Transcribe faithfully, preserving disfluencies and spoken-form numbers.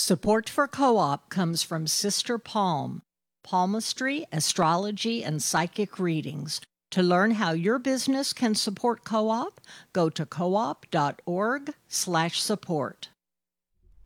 Support for Co-op comes from Sister Palm, palmistry, astrology, and psychic readings. To learn how your business can support Co-op, go to co-op dot org slash support.